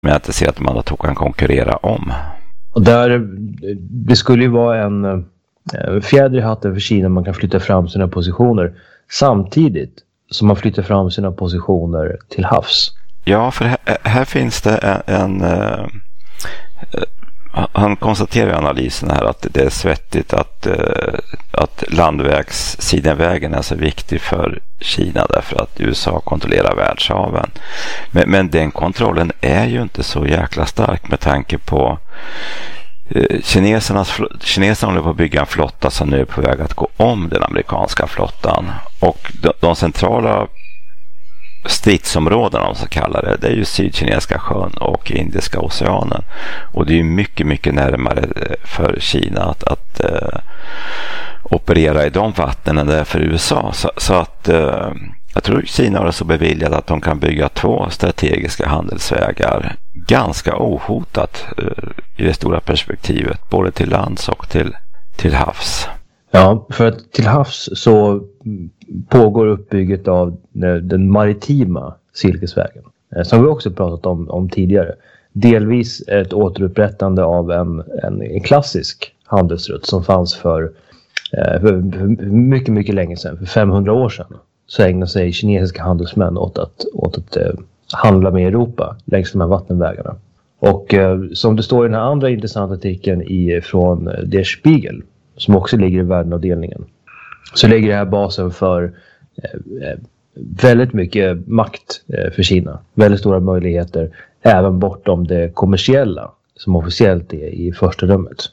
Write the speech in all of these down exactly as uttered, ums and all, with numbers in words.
Men jag inte ser att de andra två kan konkurrera om. Och där, det skulle ju vara en eh, fjäder i hatten för Kina. Man kan flytta fram sina positioner samtidigt som man flyttar fram sina positioner till havs. Ja, för här, här finns det en... en uh, han konstaterar i analysen här att det är svettigt att, uh, att landvägssidenvägen är så viktig för Kina därför att U S A kontrollerar världshaven. Men, men den kontrollen är ju inte så jäkla stark med tanke på uh, kinesernas, kineserna håller på att bygga en flotta som nu är på väg att gå om den amerikanska flottan. Och de, de centrala stridsområdena, om man så kallar det, det är ju Sydkinesiska sjön och Indiska oceanen. Och det är ju mycket, mycket närmare för Kina att, att äh, operera i de vattnen än det är för U S A. Så, så att äh, jag tror Kina har så beviljat att de kan bygga två strategiska handelsvägar ganska ohotat äh, i det stora perspektivet, både till lands och till, till havs. Ja, för att till havs så pågår uppbygget av den maritima silkesvägen. Som vi också pratat om, om tidigare. Delvis ett återupprättande av en, en, en klassisk handelsrutt som fanns för, för mycket, mycket länge sedan. För femhundra år sedan så ägnade sig kinesiska handelsmän åt att, åt att handla med Europa längs de här vattenvägarna. Och som det står i den här andra intressanta artikeln i, från Der Spiegel, som också ligger i världenavdelningen, så ligger det här basen för eh, väldigt mycket makt eh, för Kina. Väldigt stora möjligheter även bortom det kommersiella som officiellt är i första rummet.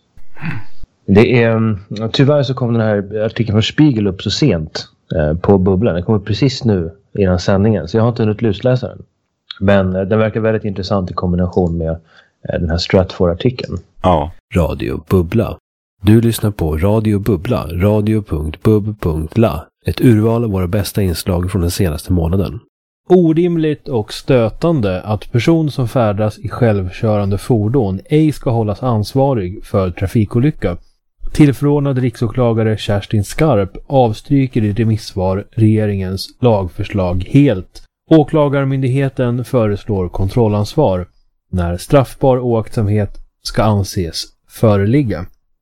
Det är, tyvärr så kom den här artikeln från Spiegel upp så sent eh, på bubblan. Den kommer precis nu innan sändningen, så jag har inte hunnit lusläsa den. Men eh, den verkar väldigt intressant i kombination med eh, den här Stratfor-artikeln. Ja. Radio Bubbla. Du lyssnar på Radio Bubbla, radio punkt bub punkt la. Ett urval av våra bästa inslag från den senaste månaden. Orimligt och stötande att person som färdas i självkörande fordon ej ska hållas ansvarig för trafikolycka. Tillförordnad riksåklagare Kerstin Skarp avstryker i remissvar regeringens lagförslag helt. Åklagarmyndigheten föreslår kontrollansvar när straffbar oaktsamhet ska anses föreligga.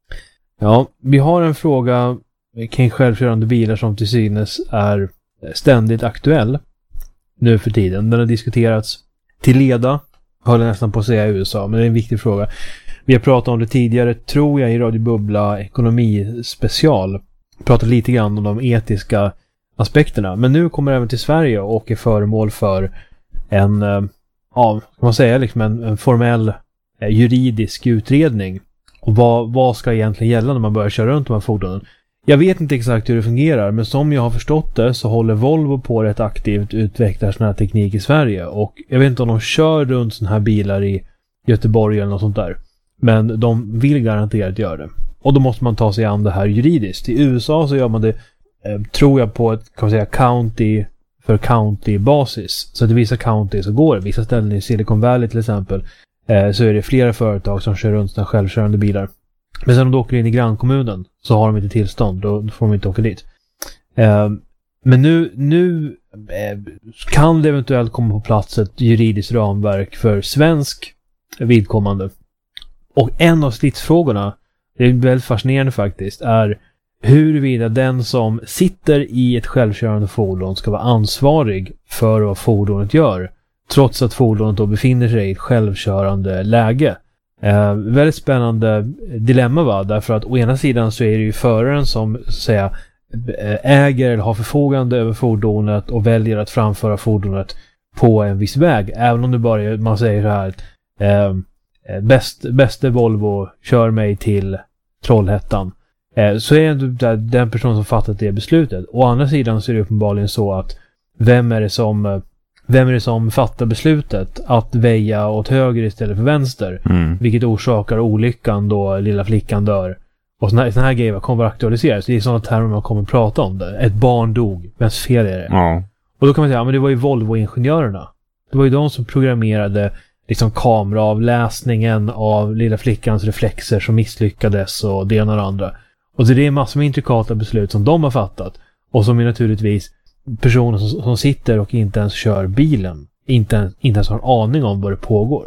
Ja, vi har en fråga kring självkörande bilar som till synes är ständigt aktuell nu för tiden. Den har diskuterats till leda, höll jag nästan på att säga i U S A, men det är en viktig fråga. Vi har pratat om det tidigare, tror jag, i Radio Bubbla ekonomispecial. Pratat lite grann om de etiska aspekterna, men nu kommer det även till Sverige och är föremål för en, ja, kan man säga, liksom en, en formell juridisk utredning. Och vad, vad ska egentligen gälla när man börjar köra runt de här fordonen? Jag vet inte exakt hur det fungerar, men som jag har förstått det så håller Volvo på rätt aktivt utvecklar sån här teknik i Sverige. Och jag vet inte om de kör runt såna här bilar i Göteborg eller något sånt där. Men de vill garanterat göra det. Och då måste man ta sig an det här juridiskt. I U S A så gör man det, eh, tror jag, på ett, kan man säga, county för county basis. Så att i vissa county så går det. Vissa ställen i Silicon Valley till exempel, så är det flera företag som kör runt sina självkörande bilar. Men sen om de åker in i grannkommunen så har de inte tillstånd. Då får de inte åka dit. Men nu, nu kan det eventuellt komma på plats ett juridiskt ramverk för svensk vidkommande. Och en av stridsfrågorna, det är väldigt fascinerande faktiskt, är huruvida den som sitter i ett självkörande fordon ska vara ansvarig för vad fordonet gör, trots att fordonet då befinner sig i ett självkörande läge. Eh, väldigt spännande dilemma, va? Därför att å ena sidan så är det ju föraren som, så att säga, äger eller har förfogande över fordonet och väljer att framföra fordonet på en viss väg. Även om det bara är, man säger så här, eh, bäst, bäste Volvo kör mig till Trollhättan. Eh, så är det den person som fattat det beslutet. Å andra sidan så är det uppenbarligen så att vem är det som Vem är det som fattar beslutet att väja åt höger istället för vänster? Mm. Vilket orsakar olyckan då lilla flickan dör. Och såna här, såna här grejer kommer att aktualiseras. Det är sådana termer man kommer att prata om det. Ett barn dog. Vems fel är det? Ja. Och då kan man säga, ja, men det var ju Volvo-ingenjörerna. Det var ju de som programmerade liksom kameraavläsningen av lilla flickans reflexer som misslyckades och det ena och det andra. Och så det är massor med intrikata beslut som de har fattat. Och som är naturligtvis personer som, som sitter och inte ens kör bilen inte, inte ens har en aning om vad det pågår.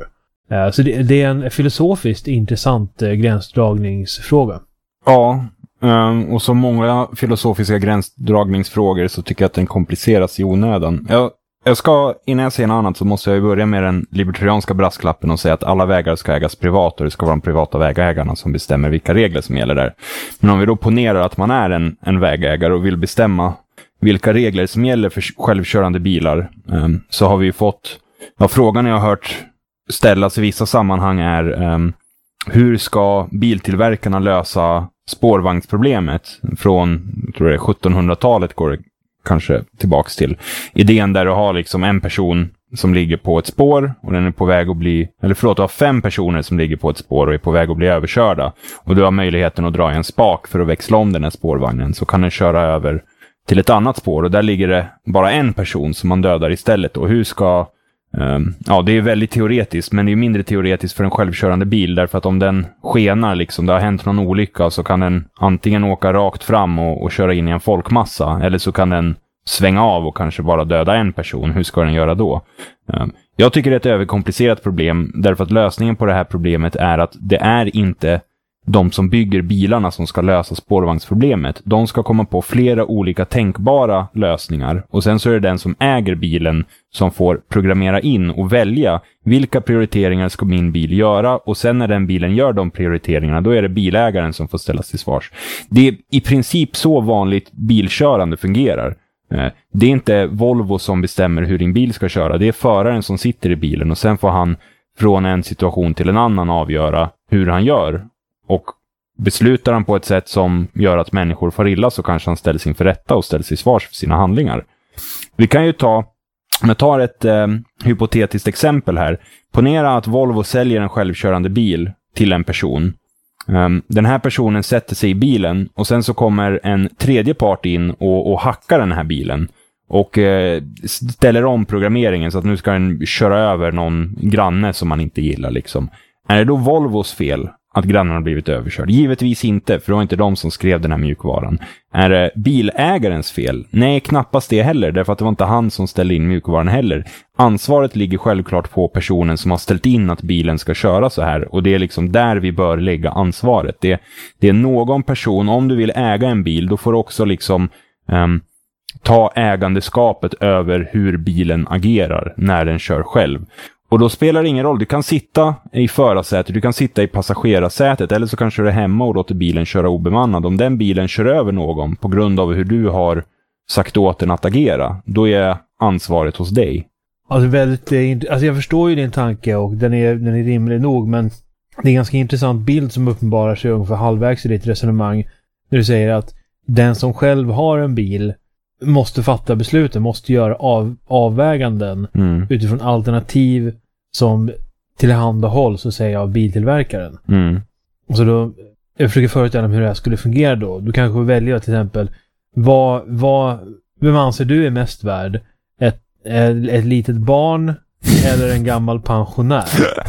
Uh, så det, det är en filosofiskt intressant uh, gränsdragningsfråga. Ja, um, och som många filosofiska gränsdragningsfrågor så tycker jag att den kompliceras i onödan. Jag, jag ska, innan jag säger något annat så måste jag börja med den libertarianska brasklappen och säga att alla vägar ska ägas privat och det ska vara de privata vägägarna som bestämmer vilka regler som gäller där. Men om vi då ponerar att man är en, en vägägare och vill bestämma vilka regler som gäller för självkörande bilar, um, så har vi ju fått, ja, frågan jag har hört ställas i vissa sammanhang är um, hur ska biltillverkarna lösa spårvagnsproblemet från, jag tror det är sjuttonhundratalet går det kanske tillbaks till. Idén där du har liksom en person som ligger på ett spår och den är på väg att bli, eller förlåt, du har fem personer som ligger på ett spår och är på väg att bli överkörda. Och du har möjligheten att dra i en spak för att växla om den här spårvagnen, så kan den köra över till ett annat spår och där ligger det bara en person som man dödar istället. Och hur ska, um, ja, det är väldigt teoretiskt, men det är mindre teoretiskt för en självkörande bil, därför att om den skenar liksom, det har hänt någon olycka, så kan den antingen åka rakt fram och, och köra in i en folkmassa, eller så kan den svänga av och kanske bara döda en person. Hur ska den göra då? Um, jag tycker det är ett överkomplicerat problem, därför att lösningen på det här problemet är att det är inte de som bygger bilarna som ska lösa spårvagnsproblemet. De ska komma på flera olika tänkbara lösningar. Och sen så är det den som äger bilen som får programmera in och välja vilka prioriteringar ska min bil göra. Och sen när den bilen gör de prioriteringarna, då är det bilägaren som får ställas till svars. Det är i princip så vanligt bilkörande fungerar. Det är inte Volvo som bestämmer hur din bil ska köra. Det är föraren som sitter i bilen och sen får han från en situation till en annan avgöra hur han gör. Och beslutar han på ett sätt som gör att människor får illa, så kanske han ställs inför rätta och ställs i svars för sina handlingar. Vi kan ju ta, om jag tar ett eh, hypotetiskt exempel här. Ponera att Volvo säljer en självkörande bil till en person. Um, den här personen sätter sig i bilen och sen så kommer en tredje part in och, och hackar den här bilen. Och eh, ställer om programmeringen så att nu ska den köra över någon granne som man inte gillar liksom. Är det då Volvos fel att grannen har blivit överkörd? Givetvis inte, för det var inte de som skrev den här mjukvaran. Är det bilägarens fel? Nej, knappast det heller, därför att det var inte han som ställde in mjukvaran heller. Ansvaret ligger självklart på personen som har ställt in att bilen ska köra så här, och det är liksom där vi bör lägga ansvaret. Det, det är någon person, om du vill äga en bil, då får du också liksom um, ta ägandeskapet över hur bilen agerar när den kör själv. Och då spelar det ingen roll. Du kan sitta i förarsätet, du kan sitta i passagerarsätet, eller så kanske du är hemma och låter bilen köra obemannad. Om den bilen kör över någon på grund av hur du har sagt åt den att agera, då är ansvaret hos dig. Alltså, väldigt, alltså jag förstår ju din tanke och den är, den är rimlig nog, men det är en ganska intressant bild som uppenbarar sig ungefär halvvägs i ditt resonemang. När du säger att den som själv har en bil måste fatta besluten, måste göra av, avväganden mm. utifrån alternativ som tillhandahålls, så säger jag, av biltillverkaren. Mm. Och så då, jag försöker föreställa mig hur det här skulle fungera då. Du kanske väljer till exempel, vad, vad, vem anser du är mest värd? Ett, ett, ett litet barn eller en gammal pensionär?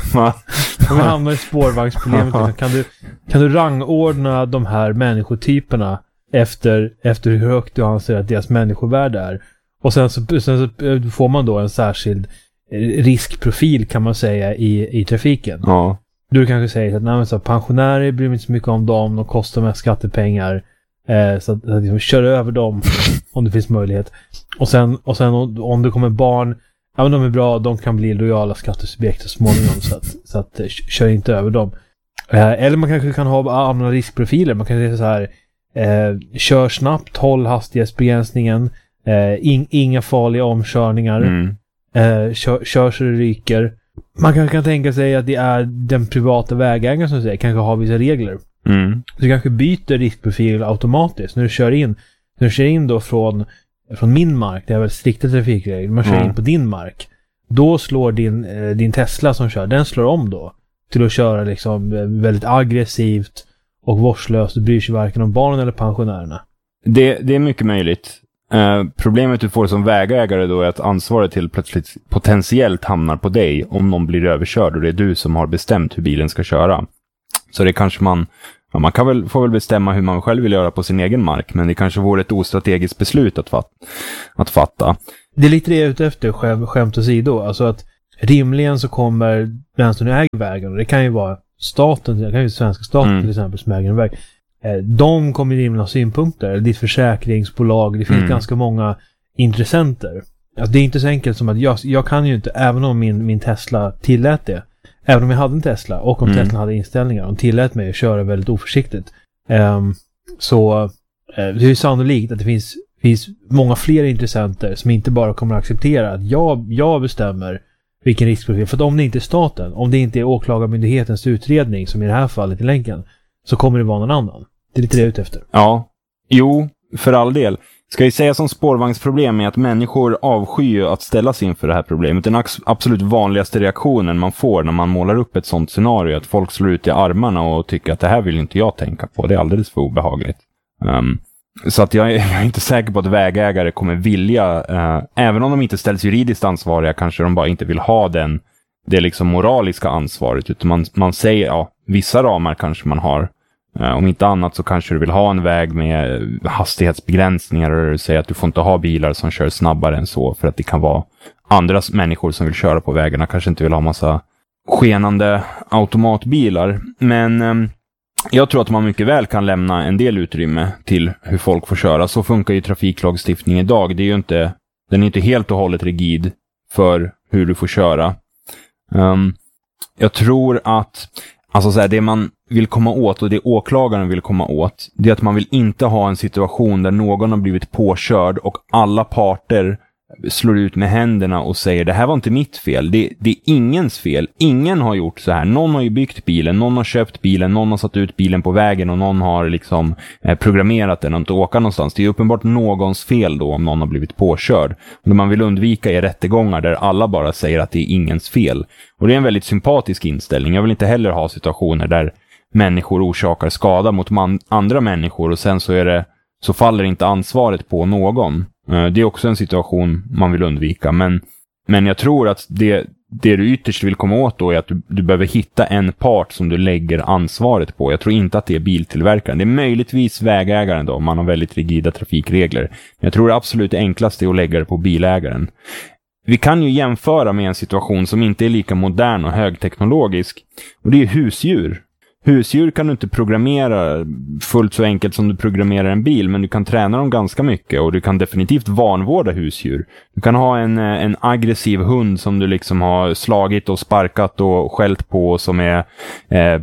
Om vi hamnar i spårvagnsproblemet, kan du, kan du rangordna de här människotyperna efter, efter hur högt du anser att deras människovärde är. Och sen så, sen så får man då en särskild riskprofil, kan man säga, i, i trafiken. Ja. Du kanske säger att nej, så pensionärer bryr mig inte så mycket om dem, de kostar mest skattepengar, eh, så att, att liksom, kör över dem om det finns möjlighet. Och sen, och sen om, om det kommer barn, ja men de är bra, de kan bli lojala skattesubjekt så småningom, så att, så att kör inte över dem. Eh, eller man kanske kan ha andra riskprofiler. Man kan säga så här: Eh, kör snabbt, håll hastighetsbegränsningen, eh, in, inga farliga omkörningar, mm. eh, kör, kör så det ryker. Man kanske kan tänka sig att det är den privata vägägaren som säger, kanske har vissa regler. Mm. Du kanske byter riskprofil automatiskt när du kör in. När du kör in då från, från min mark, det är väl strikta trafikregler, man kör mm. in på din mark, då slår din, eh, din Tesla som kör, den slår om då till att köra liksom väldigt aggressivt och vårdslöst, och bryr sig varken om barnen eller pensionärerna. Det, det är mycket möjligt. Uh, problemet du får som vägägare då är att ansvaret till plötsligt potentiellt hamnar på dig om någon blir överkörd, och det är du som har bestämt hur bilen ska köra. Så det kanske man, ja, man kan väl, får väl bestämma hur man själv vill göra på sin egen mark, men det kanske vore ett ostrategiskt beslut att, fat, att fatta. Det är lite det jag är ute efter, skäm, skämt åsido. Alltså att rimligen så kommer den som äger vägen, och det kan ju vara staten, det kan ju svenska staten mm. till exempel som äger en väg. De kommer rimligen ha synpunkter, ditt försäkringsbolag, det finns mm. ganska många intressenter. Alltså det är inte så enkelt som att jag, jag kan ju inte, även om min, min Tesla tillät det, även om jag hade en Tesla och om mm. Tesla hade inställningar, de tillät mig att köra väldigt oförsiktigt. Um, så uh, det är ju sannolikt att det finns, finns många fler intressenter som inte bara kommer att acceptera att jag, jag bestämmer vilken riskprofil. För att om det inte är staten, om det inte är åklagarmyndighetens utredning, som i det här fallet i länken, så kommer det vara någon annan. Det är lite det ut efter. Ja, jo, för all del. Ska jag säga som spårvagnsproblem är att människor avskyr att ställas inför det här problemet. Den absolut vanligaste reaktionen man får när man målar upp ett sånt scenario är att folk slår ut i armarna och tycker att det här vill inte jag tänka på. Det är alldeles för obehagligt. Um, så att jag är, jag är inte säker på att vägägare kommer vilja, uh, även om de inte ställs juridiskt ansvariga, kanske de bara inte vill ha den, det liksom moraliska ansvaret. Utan man, man säger, ja, vissa ramar kanske man har. Uh, om inte annat så kanske du vill ha en väg med hastighetsbegränsningar, och säger att du får inte ha bilar som kör snabbare än så, för att det kan vara andra människor som vill köra på vägarna, kanske inte vill ha massa skenande automatbilar. Men um, jag tror att man mycket väl kan lämna en del utrymme till hur folk får köra. Så funkar ju trafiklagstiftning idag. Det är ju inte, den är inte helt och hållet rigid för hur du får köra. Um, jag tror att alltså så här, det man vill komma åt, och det åklagaren vill komma åt, det är att man vill inte ha en situation där någon har blivit påkörd och alla parter slår ut med händerna och säger det här var inte mitt fel, det, det är ingens fel, ingen har gjort så här, någon har ju byggt bilen, någon har köpt bilen, någon har satt ut bilen på vägen och någon har liksom eh, programmerat den och inte åka någonstans. Det är uppenbart någons fel då om någon har blivit påkörd. Och det man vill undvika är rättegångar där alla bara säger att det är ingens fel. Och det är en väldigt sympatisk inställning. Jag vill inte heller ha situationer där människor orsakar skada mot man- andra människor och sen så är det, så faller inte ansvaret på någon. Det är också en situation man vill undvika. Men, men jag tror att det, det du ytterst vill komma åt då är att du, du behöver hitta en part som du lägger ansvaret på. Jag tror inte att det är biltillverkaren. Det är möjligtvis vägägaren då, om man har väldigt rigida trafikregler. Men jag tror det absolut enklaste är att lägga det på bilägaren. Vi kan ju jämföra med en situation som inte är lika modern och högteknologisk. Och det är husdjur. Husdjur kan du inte programmera fullt så enkelt som du programmerar en bil, men du kan träna dem ganska mycket och du kan definitivt vanvårda husdjur. Du kan ha en, en aggressiv hund som du liksom har slagit och sparkat och skällt på, som är eh,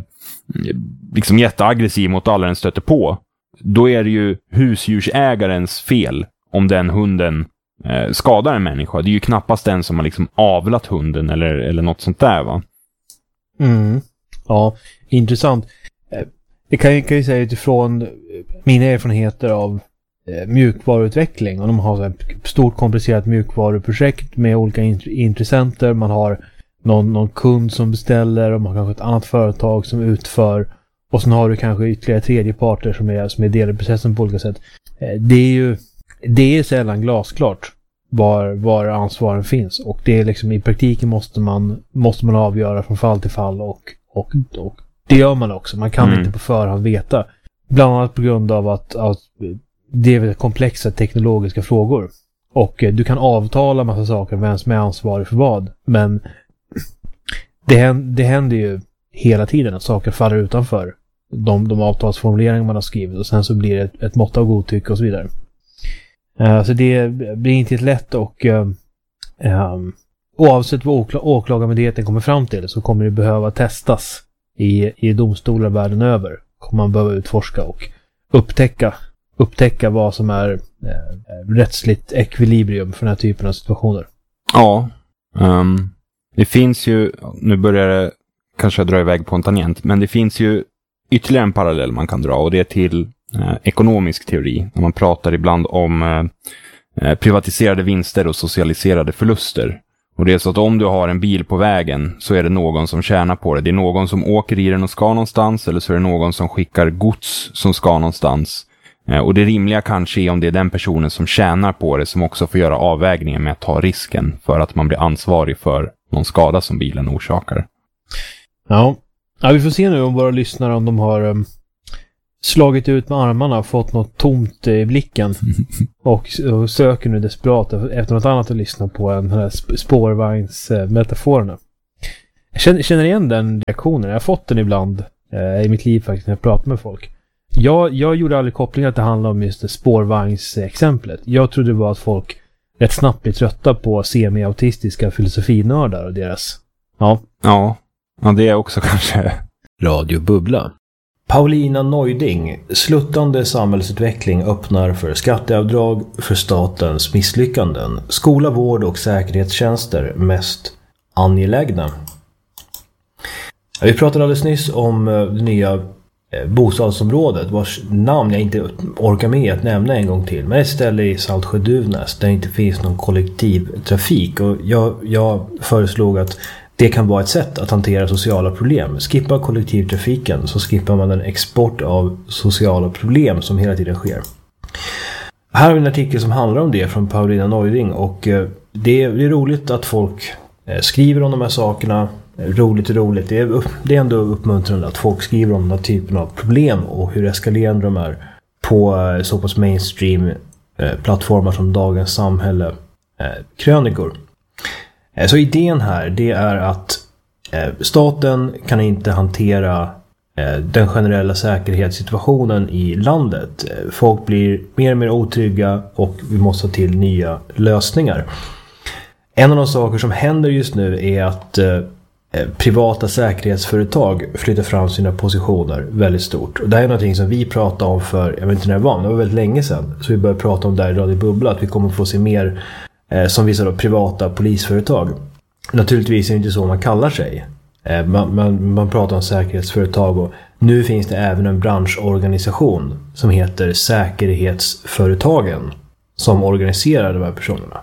liksom jätteaggressiv mot alla den stöter på. Då är det ju husdjursägarens fel om den hunden eh, skadar en människa. Det är ju knappast den som har liksom avlat hunden eller, eller något sånt där, va? Mm. Ja, intressant. Det kan jag, kan jag säga utifrån mina erfarenheter av eh, mjukvaruutveckling. Och de har ett stort komplicerat mjukvaruprojekt med olika int- intressenter. Man har någon, någon kund som beställer och man har kanske ett annat företag som utför. Och sen har du kanske ytterligare tredje parter som är, som är del i processen på olika sätt. Eh, det är ju det är sällan glasklart var, var ansvaren finns. Och det är liksom i praktiken måste man, måste man avgöra från fall till fall och Och, och det gör man också. Man kan mm. inte på förhand veta. Bland annat på grund av att, att det är komplexa teknologiska frågor. Och eh, du kan avtala massa saker om vem som är ansvarig för vad. Men det händer, det händer ju hela tiden att saker faller utanför de, de avtalsformuleringar man har skrivit. Och sen så blir det ett, ett mått av godtycke och så vidare. Uh, så det blir inte ett lätt och uh, um, oavsett vad åkla- åklagarmyndigheten kommer fram till så kommer det behöva testas i, i domstolar världen över. Kommer man behöva utforska och upptäcka, upptäcka vad som är eh, rättsligt ekvilibrium för den här typen av situationer. Ja, um, det finns ju, nu börjar det kanske dra iväg på en tangent, men det finns ju ytterligare en parallell man kan dra, och det är till eh, ekonomisk teori. När man pratar ibland om eh, privatiserade vinster och socialiserade förluster. Och det är så att om du har en bil på vägen så är det någon som tjänar på det. Det är någon som åker i den och ska någonstans, eller så är det någon som skickar gods som ska någonstans. Eh, och det rimliga kanske är om det är den personen som tjänar på det som också får göra avvägningen med att ta risken för att man blir ansvarig för någon skada som bilen orsakar. Ja, ja vi får se nu om våra lyssnare om de har um, slagit ut med armarna och fått något tomt i blicken och, och söker nu desperat efter något annat att lyssna på än den här spårvagnsmetaforerna. Jag känner, känner igen den reaktionen. Jag har fått den ibland eh, i mitt liv faktiskt när jag pratar med folk. Jag, jag gjorde aldrig kopplingen att det handlar om just det spårvagnsexemplet. Jag trodde det var att folk rätt snabbt blir trötta på semi-autistiska filosofinördar och deras... Ja. Ja, ja det är också kanske... Radio Bubbla. Paulina Neuding, sluttande samhällsutveckling öppnar för skatteavdrag för statens misslyckanden. Skola, vård och säkerhetstjänster mest angelägna. Vi pratade alldeles nyss om det nya bostadsområdet vars namn jag inte orkar med att nämna en gång till. Men ett ställe i Saltsjö-Duvnäs där det inte finns någon kollektivtrafik. Och jag, jag föreslog att det kan vara ett sätt att hantera sociala problem. Skippa kollektivtrafiken så skippar man en export av sociala problem som hela tiden sker. Här har vi en artikel som handlar om det från Paulina Neuding och det är, det är roligt att folk skriver om de här sakerna. Roligt och roligt. Det är, det är ändå uppmuntrande att folk skriver om den här typen av problem och hur eskalerande de är på så pass mainstream plattformar som Dagens Samhälle krönikor. Så idén här det är att staten kan inte hantera den generella säkerhetssituationen i landet. Folk blir mer och mer otrygga och vi måste ta till nya lösningar. En av de saker som händer just nu är att privata säkerhetsföretag flyttar fram sina positioner väldigt stort. Och det här är någonting som vi pratade om för, jag vet inte när det var, det var väldigt länge sedan. Så vi började prata om det här i Radio Bubbla, att vi kommer få se mer eh, som vissa då privata polisföretag. Naturligtvis är det inte så man kallar sig. Eh, man, man, man pratar om säkerhetsföretag och nu finns det även en branschorganisation som heter Säkerhetsföretagen som organiserar de här personerna.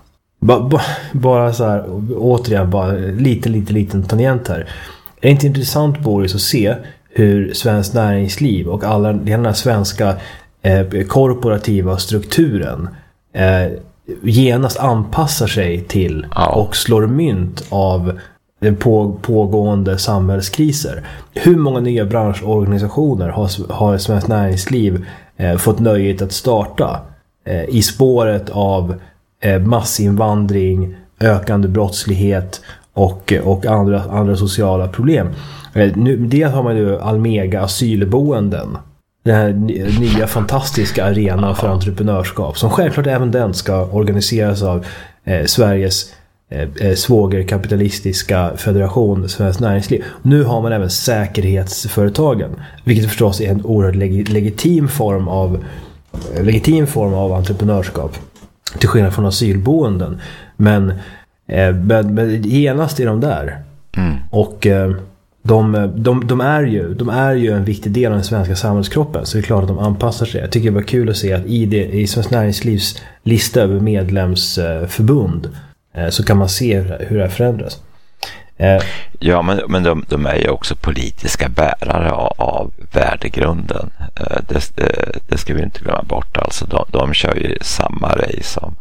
Bara så här, återigen, bara lite, lite, liten tangent här. Det är inte intressant, Boris, att se hur svensk näringsliv och alla den här svenska eh, korporativa strukturen eh, genast anpassar sig till ja. och slår mynt av den på, pågående samhällskriser. Hur många nya branschorganisationer har, har svensk näringsliv eh, fått nöjet att starta eh, i spåret av massinvandring, ökande brottslighet och, och andra, andra sociala problem. Nu, det har man ju Almega asylboenden. Den här nya fantastiska arenan för entreprenörskap som självklart även den ska organiseras av eh, Sveriges eh, svågerkapitalistiska federation Svenskt Näringsliv. Nu har man även säkerhetsföretagen, vilket förstås är en oerhört leg- legitim form av legitim form av entreprenörskap. Till skillnad från asylboenden. Men, eh, men, men genast är de där. Mm. Och eh, de, de, de, är ju, de är ju en viktig del av den svenska samhällskroppen. Så det är klart att de anpassar sig. Jag tycker det var kul att se att i, det, i Svenskt Näringslivs lista över medlemsförbund eh, så kan man se hur det här förändras. Eh, ja, men, men de, de är ju också politiska bärare av, av värdegrunden. Eh, det, det, det ska vi inte glömma bort. Alltså, de, de kör ju samma race som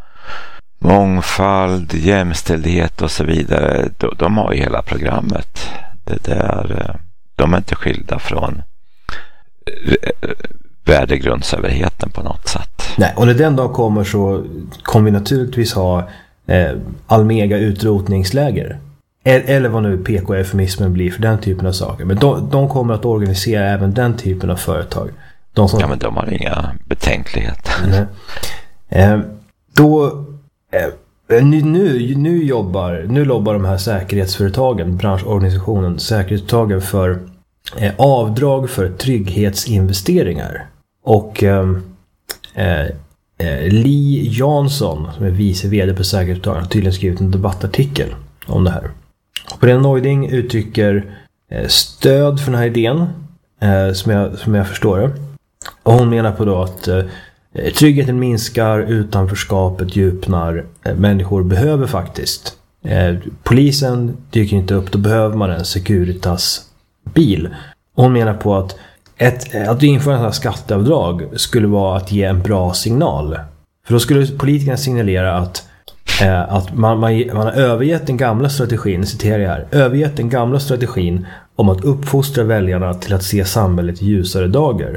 mångfald, jämställdhet och så vidare. De, de har ju hela programmet. Det, det är, de är inte skilda från värdegrundsöverheten på något sätt. Nej, och när den dag kommer så kommer vi naturligtvis ha eh, Almega utrotningsläger. Eller vad nu P K-eufemismen blir för den typen av saker. Men de, de kommer att organisera även den typen av företag. De som... Ja, men de har inga betänkligheter. Nej. Eh, då... Eh, nu, nu, nu jobbar... Nu jobbar de här säkerhetsföretagen, branschorganisationen, säkerhetsföretagen för eh, avdrag för trygghetsinvesteringar. Och... Eh, eh, Lee Jansson, som är vice vd på säkerhetsföretagen, har tydligen skrivit en debattartikel om det här. Paulina Neuding uttrycker eh, stöd för den här idén eh, som, jag, som jag förstår det. Och hon menar på då att eh, tryggheten minskar, utanförskapet djupnar, eh, människor behöver faktiskt. Eh, polisen dyker inte upp, då behöver man en Securitas-bil. Och hon menar på att ett, att införa en sån här skatteavdrag skulle vara att ge en bra signal. För då skulle politikerna signalera att att man, man, man har övergett den gamla strategin, citerar jag här, övergett den gamla strategin om att uppfostra väljarna till att se samhället i ljusare dagar.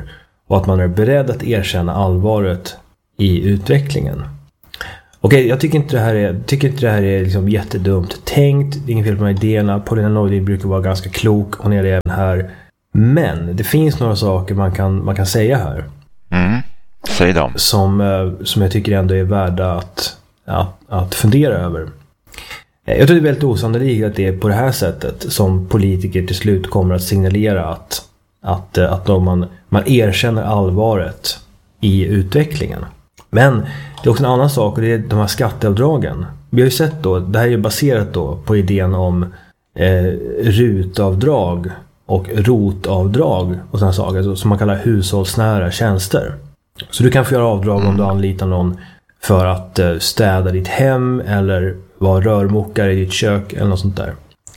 och att man är beredd att erkänna allvaret i utvecklingen. Okej, okay, jag tycker inte det här är, tycker inte det här är liksom jättedumt tänkt. Det är inget fel på de här idéerna. Paulina Neuding brukar vara ganska klok. Hon är det även här. Men det finns några saker man kan, man kan säga här. Mm. Säg dem. Som, som jag tycker ändå är värda att, att, att fundera över. Jag tror det är väldigt osannolikt att det är på det här sättet som politiker till slut kommer att signalera att, att, att om man, man erkänner allvaret i utvecklingen. Men det är också en annan sak, och det är de här skatteavdragen. Vi har ju sett då, det här är ju baserat då på idén om eh, rutavdrag och rotavdrag och sådana saker, alltså, som man kallar hushållsnära tjänster. Så du kan få göra avdrag om du anlitar någon för att eh, städa ditt hem eller vara rörmokare i ditt kök eller något sånt där.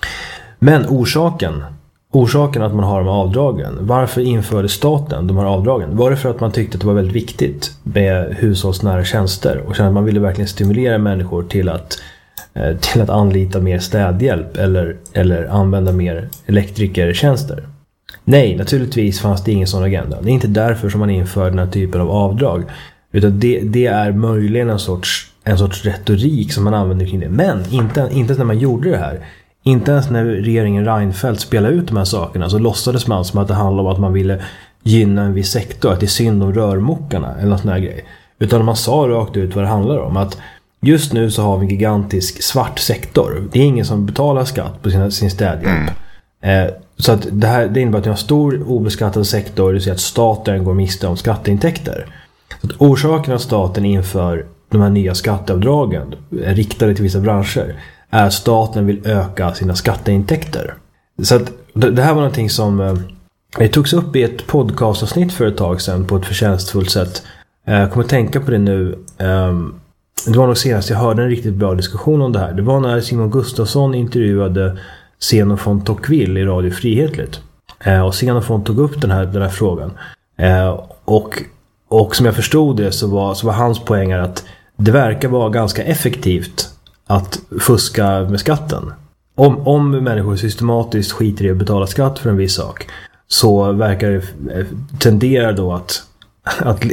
Men orsaken Orsaken att man har de här avdragen, varför införde staten de här avdragen? Var det för att man tyckte att det var väldigt viktigt med hushållsnära tjänster och kände att man ville verkligen stimulera människor till att, eh, till att anlita mer städhjälp eller, eller använda mer elektrikertjänster? Nej, naturligtvis fanns det ingen sån agenda. Det är inte därför som man inför den här typen av avdrag, utan det, det är möjligen en sorts, en sorts retorik som man använder kring det. Men inte, inte när man gjorde det här. Inte ens när regeringen Reinfeldt spelade ut de här sakerna så låtsades man som att det handlade om att man ville gynna en viss sektor, att det är synd om rörmokarna eller något sån här grej. Utan man sa rakt ut vad det handlar om, att just nu så har vi en gigantisk svart sektor. Det är ingen som betalar skatt på sin, sin städhjälp. Mm. Eh, så att det här, det innebär att vi har en stor obeskattad sektor, det vill säga att staten går miste om skatteintäkter. Så att orsaken att staten inför de här nya skatteavdragen riktade till vissa branscher är att staten vill öka sina skatteintäkter. Så att det här var någonting som eh, togs upp i ett podcastavsnitt för ett tag sedan på ett förtjänstfullt sätt. Jag eh, kommer att tänka på det nu. Eh, det var nog senast jag hörde en riktigt bra diskussion om det här. Det var när Simon Gustafsson intervjuade Xenofont Tocqueville i Radio Frihetligt. Eh, och Xenofont tog upp den här, den här frågan. Eh, och, och som jag förstod det så var, så var hans poäng att det verkar vara ganska effektivt att fuska med skatten. Om, om människor systematiskt skiter i att betala skatt för en viss sak, så verkar det tendera då att, att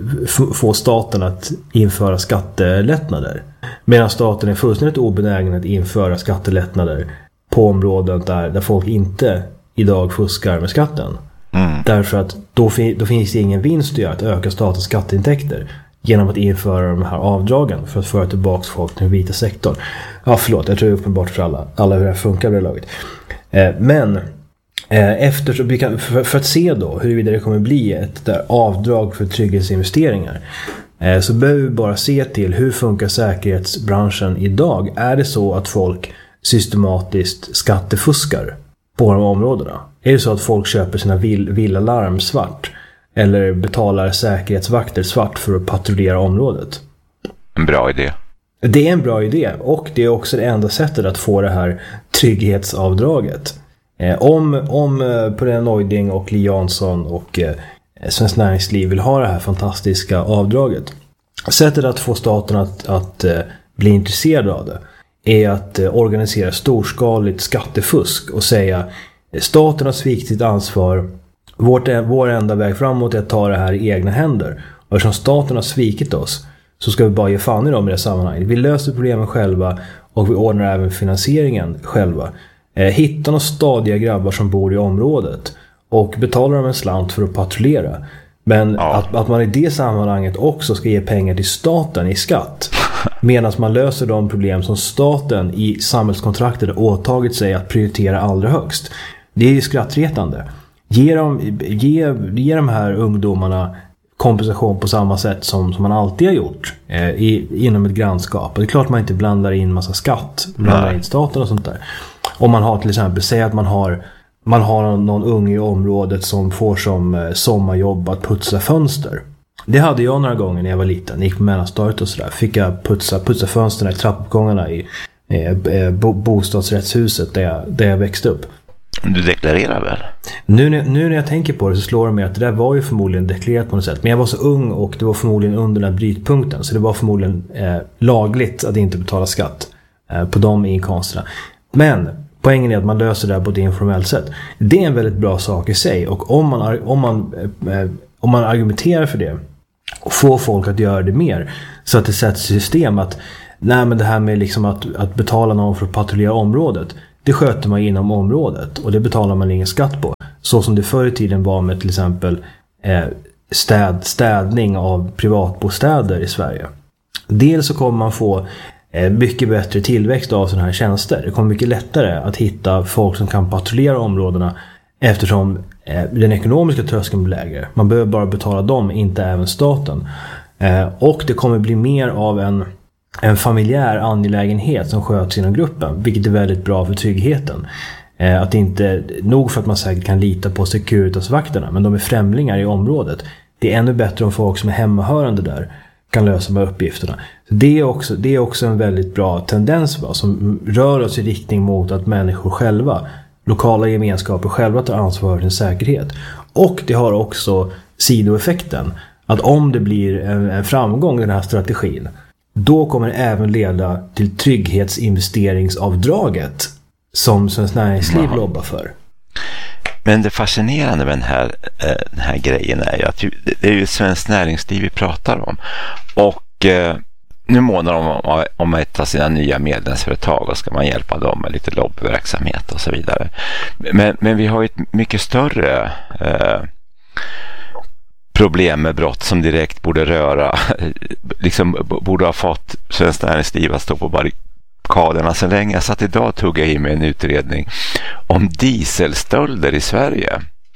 få staten att införa skattelättnader. Medan staten är fullständigt obenägen att införa skattelättnader på områden där, där folk inte idag fuskar med skatten. Mm. Därför att då, fin, då finns det ingen vinst att göra att öka statens skatteintäkter genom att införa de här avdragen för att föra tillbaka folk till den vita sektorn. Ja, förlåt, jag tror det är uppenbart för alla, alla hur det här funkar vid det laget. Eh, men eh, efter så vi kan, för, för att se då huruvida det kommer bli ett där avdrag för trygghetsinvesteringar, eh, så behöver vi bara se till hur funkar säkerhetsbranschen idag. Är det så att folk systematiskt skattefuskar på de områdena? Är det så att folk köper sina vill, villalarm svart? Eller betalar säkerhetsvakter svart för att patrullera området? En bra idé. Det är en bra idé. Och det är också det enda sättet att få det här trygghetsavdraget. Eh, om om eh, Paulina Neuding och Li Jansson och eh, Svenskt Näringsliv vill ha det här fantastiska avdraget. Sättet att få staten att, att eh, bli intresserad av det är att eh, organisera storskaligt skattefusk och säga staten har svikit sitt ansvar. Vårt, vår enda väg framåt är att ta det här i egna händer. Och eftersom staten har svikit oss så ska vi bara ge fan i dem i det sammanhanget. Vi löser problemen själva och vi ordnar även finansieringen själva. Eh, hitta några stadiga grabbar som bor i området och betalar dem en slant för att patrullera. Men ja. att, att man i det sammanhanget också ska ge pengar till staten i skatt medan man löser de problem som staten i samhällskontraktet har åtagit sig att prioritera allra högst. Det är ju skrattretande. Ge, dem, ge, ge de här ungdomarna kompensation på samma sätt som, som man alltid har gjort eh, i, inom ett grannskap. Och det är klart man inte blandar in massa skatt, blandar in staten och sånt där. Om man har till exempel, säg att man har, man har någon, någon ung i området som får som eh, sommarjobb att putsa fönster. Det hade jag några gånger när jag var liten, gick på mellanstadiet och sådär. Fick jag putsa, putsa fönsterna i trappuppgångarna i eh, bo, bostadsrättshuset där jag, där jag växte upp. Du deklarerar väl? Nu, nu när jag tänker på det så slår det mig att det där var ju förmodligen deklarerat på något sätt. Men jag var så ung och det var förmodligen under den här brytpunkten. Så det var förmodligen eh, lagligt att inte betala skatt eh, på de inkomsterna. Men poängen är att man löser det här på ett informellt sätt. Det är en väldigt bra sak i sig. Och om man, om man eh, om man argumenterar för det och får folk att göra det mer, så att det sätts i system att nej, men det här med liksom att, att betala någon för att patrullera området, det sköter man inom området och det betalar man ingen skatt på. Så som det förr i tiden var med till exempel eh, städ, städning av privatbostäder i Sverige. Dels så kommer man få eh, mycket bättre tillväxt av sådana här tjänster. Det kommer mycket lättare att hitta folk som kan patrullera områdena, eftersom eh, den ekonomiska tröskeln blir lägre. Man behöver bara betala dem, inte även staten. Eh, och det kommer bli mer av en en familjär angelägenhet som sköts inom gruppen, vilket är väldigt bra för tryggheten. Eh, att inte nog för att man säkert kan lita på Securitas-vakterna, men de är främlingar i området. Det är ännu bättre om folk som är hemmahörande där kan lösa de här uppgifterna. Så det är också, det är också en väldigt bra tendens, va, som rör oss i riktning mot att människor själva, lokala gemenskaper själva tar ansvar för sin säkerhet. Och det har också sidoeffekten att om det blir en, en framgång i den här strategin, då kommer det även leda till trygghetsinvesteringsavdraget som Svenskt Näringsliv ja. lobbar för. Men det fascinerande med den här, den här grejen är ju att det är ju Svenskt Näringsliv vi pratar om. Och eh, nu månar de om, om ett av sina nya medlemsföretag och ska man hjälpa dem med lite lobbyverksamhet och så vidare. Men, men vi har ju ett mycket större eh, problem med brott som direkt borde röra, liksom borde ha fått Svenskt Näringsliv att stå på barrikaderna så länge. Jag satt idag och tuggade i med en utredning om dieselstölder i Sverige.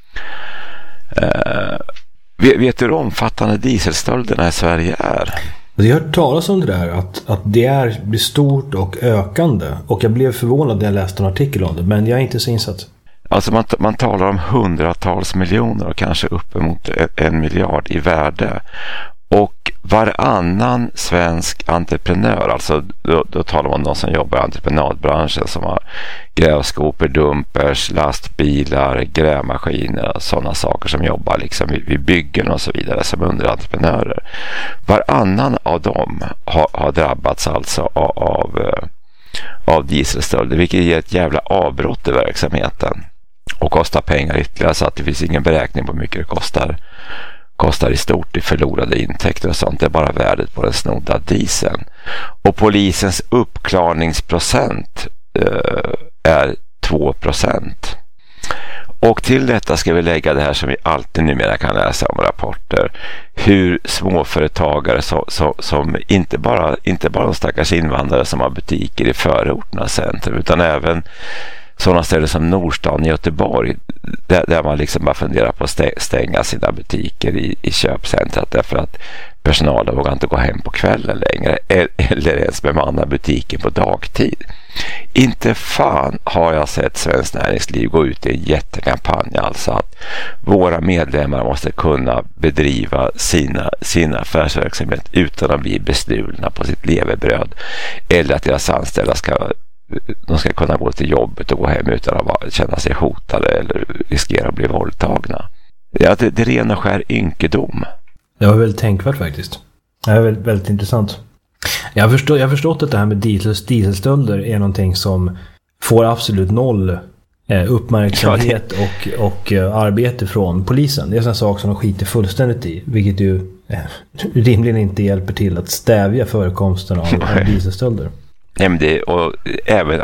Uh, vet du hur omfattande dieselstölderna i Sverige är? Jag har hört talas om det där, att, att det är, blir stort och ökande. Och jag blev förvånad när jag läste en artikel om det, men jag är inte så insatt. Alltså man, man talar om hundratals miljoner och kanske uppemot en miljard i värde. Och varannan svensk entreprenör, alltså då, då talar man om de som jobbar i entreprenadbranschen som har grävskopor, dumpers, lastbilar, grävmaskiner och sådana saker som jobbar liksom vid, vid byggen och så vidare som underentreprenörer. Varannan av dem har, har drabbats alltså av, av, av dieselstölder, vilket ger ett jävla avbrott i verksamheten och kostar pengar ytterligare, så att det finns ingen beräkning på hur mycket det kostar kostar i stort i förlorade intäkter och sånt. Det är bara värdet på den snodda dieseln. Och polisens uppklarningsprocent eh, är två procent. Och till detta ska vi lägga det här som vi alltid numera kan läsa om rapporter. Hur småföretagare som, som, som inte bara inte bara de stackars invandrare som har butiker i förorterna centrum, utan även sådana ställen som Nordstan i Göteborg, där, där man liksom bara funderar på att stänga sina butiker i, i köpcentret därför att personalen vågar inte gå hem på kvällen längre eller ens bemanna butiken på dagtid. Inte fan har jag sett Svenskt Näringsliv gå ut i en jättekampanj, alltså att våra medlemmar måste kunna bedriva sina, sina affärsverksamhet utan att bli bestulna på sitt levebröd, eller att deras anställda ska de ska kunna gå till jobbet och gå hem utan att känna sig hotade eller riskera att bli våldtagna. Ja, det, det är ren och skär ynkedom. Det var väldigt tänkvärt faktiskt. Det är väldigt, väldigt intressant. Jag har förstått, jag har förstått att det här med diesel, dieselstölder är någonting som får absolut noll eh, uppmärksamhet ja, det... och, och eh, arbete från polisen. Det är en sak som de skiter fullständigt i, vilket ju eh, rimligen inte hjälper till att stävja förekomsten av, av dieselstölder. Ja, men det, och även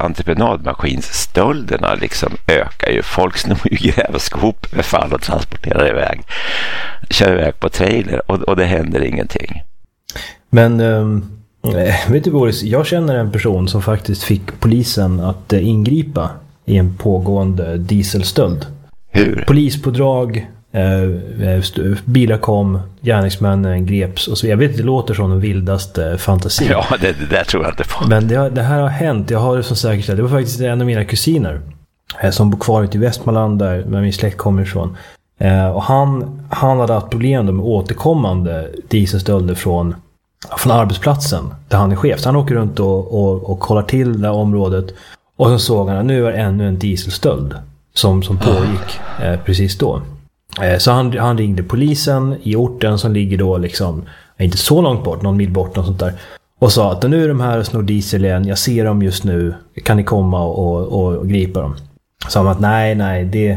entreprenadmaskinsstölderna liksom ökar ju. Folk snor ju grävskop med fall och transporterar iväg. Kör iväg på trailer och, och det händer ingenting. Men ähm, vet du Boris, jag känner en person som faktiskt fick polisen att äh, ingripa i en pågående dieselstöld. Hur? Polispådrag, äh, bilar kom, gärningsmännen greps och så. Jag vet, det låter som den vildaste fantasi. Ja, det, det där tror jag inte på. Men det, det här har hänt. Jag har det som säkert. Det var faktiskt en av mina kusiner eh, som bor kvar ute i Västmanland där min släkt kommer ifrån. Eh, och han, han hade haft problem med återkommande dieselstölder från, från arbetsplatsen där han är chef. Så han åker runt och, och, och kollar till det här området. Och så såg han att nu är ännu en dieselstöld som, som pågick eh, precis då. Så han, han ringde polisen i orten som ligger då liksom inte så långt bort, någon mil bort och sånt där, och sa att nu är de här och snor diesel igen, jag ser dem just nu, kan ni komma och, och, och gripa dem? Så han att nej, nej, det,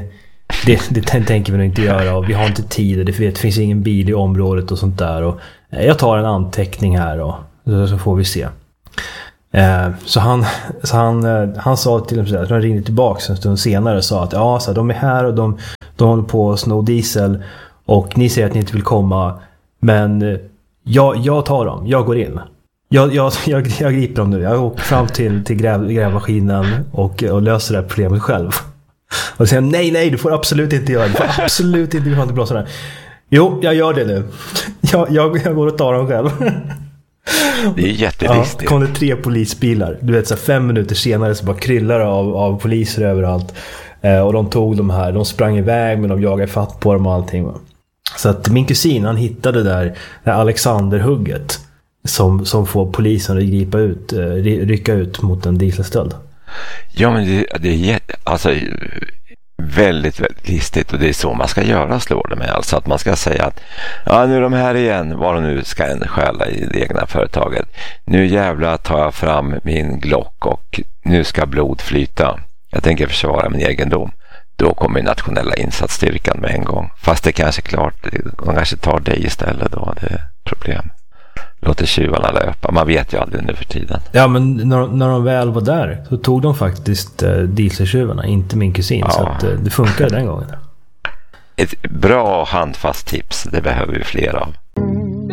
det, det tänker vi nog inte göra. Och vi har inte tid. Det, det finns ingen bil i området och sånt där. Och jag tar en anteckning här och så får vi se. Eh, så han, så han, han sa till dem så att han ringde tillbaka en stund senare och sa att ja, så här, de är här och de, de håller på att sno diesel och ni säger att ni inte vill komma, men jag, jag tar dem, jag går in. Jag, jag, jag, jag griper dem nu. Jag åker fram till, till gräv, grävmaskinen och, och löser det här problemet själv. Och säger nej, nej, du får absolut inte göra det. Du får absolut inte göra det bra sådär. Jo, jag gör det nu. Jag, jag, jag går och tar dem själv. Det är jätteristigt. Ja, kom det tre polisbilar. Du vet, så fem minuter senare så bara kryllar av, av poliser överallt. Eh, och de tog de här, de sprang iväg men de jagade fatt på dem och allting. Så att min kusin, han hittade där det Alexanderhugget som, som får polisen att gripa ut, eh, rycka ut mot en dieselstöld. Ja, men det, det är jätte, alltså, väldigt, väldigt listigt, och det är så man ska göra, slår det med. Alltså att man ska säga att ja, nu är de här igen, vad de nu ska en stjäla i det egna företaget. Nu jävla tar jag fram min Glock och nu ska blod flyta. Jag tänker försvara min egendom. Då kommer nationella insatsstyrkan med en gång. Fast det kanske är klart, de kanske tar dig istället då, det är problem. Låter tjuvarna löpa. Man vet ju aldrig nu för tiden. Ja, men när, när de väl var där så tog de faktiskt eh, dieseltjuvarna, inte min kusin. Ja. Så att, eh, det funkade den gången. Ett bra handfast tips, det behöver vi fler av.